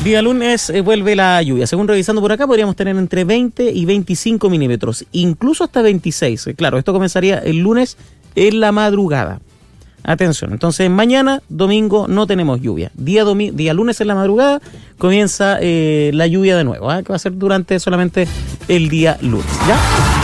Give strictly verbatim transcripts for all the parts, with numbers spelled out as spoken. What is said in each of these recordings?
Día lunes eh, vuelve la lluvia. Según revisando por acá, podríamos tener entre veinte y veinticinco milímetros, incluso hasta veintiséis. Claro, esto comenzaría el lunes en la madrugada. Atención, entonces mañana, domingo, no tenemos lluvia. Día, domi- día lunes en la madrugada comienza eh, la lluvia de nuevo, ¿eh? Que va a ser durante solamente el día lunes, ¿ya?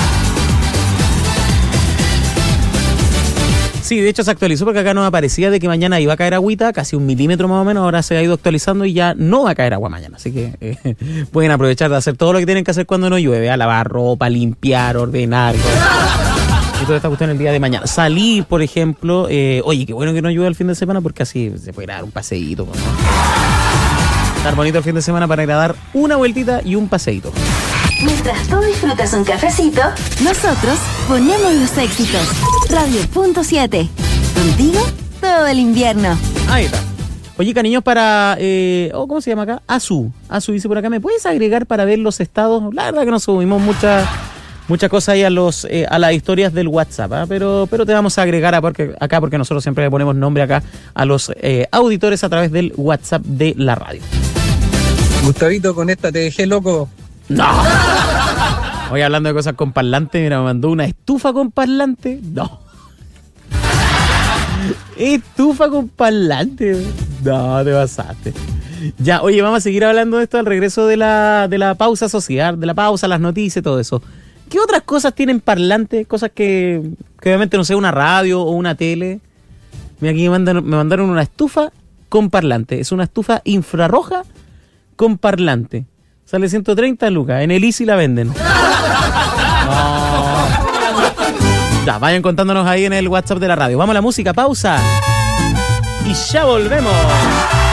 Sí, de hecho se actualizó porque acá nos aparecía de que mañana iba a caer agüita, casi un milímetro más o menos, ahora se ha ido actualizando y ya no va a caer agua mañana, así que eh, pueden aprovechar de hacer todo lo que tienen que hacer cuando no llueve, a lavar ropa, limpiar, ordenar, y toda esta cuestión el día de mañana. Salir, por ejemplo, eh, oye, qué bueno que no llueve el fin de semana porque así se puede ir a dar un paseíto, ¿no? Estar bonito el fin de semana para ir a dar una vueltita y un paseíto. Mientras tú disfrutas un cafecito, nosotros ponemos los éxitos. Radio punto siete. Contigo todo el invierno. Ahí está. Oye, cariños, para... Eh, oh, ¿cómo se llama acá? Azu. Azu dice por acá, ¿me puedes agregar para ver los estados? La verdad que no subimos muchas mucha cosas ahí a, los, eh, a las historias del WhatsApp, ¿eh? pero, pero te vamos a agregar a porque, acá porque nosotros siempre le ponemos nombre acá a los eh, auditores a través del WhatsApp de la radio. Gustavito, con esta te dejé loco. ¡No! Hoy hablando de cosas con parlante, mira, me mandó una estufa con parlante. No. Estufa con parlante. No, te pasaste. Ya, oye, vamos a seguir hablando de esto al regreso de la, de la pausa social, de la pausa, las noticias, todo eso. ¿Qué otras cosas tienen parlante? Cosas que, que obviamente no sé, una radio o una tele. Mira, aquí me mandaron, me mandaron una estufa con parlante. Es una estufa infrarroja con parlante. Sale ciento treinta lucas. En el Easy la venden. No. Ya, vayan contándonos ahí en el WhatsApp de la radio. Vamos a la música, pausa. Y ya volvemos.